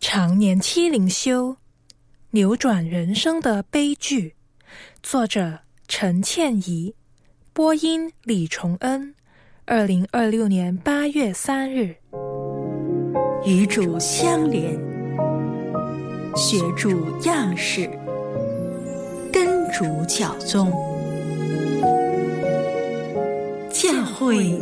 常年期灵修，扭转人生的悲剧。作者陈倩怡，播音李崇恩。2026年8月3日。 与主相连，学主样式，跟主脚踪。教会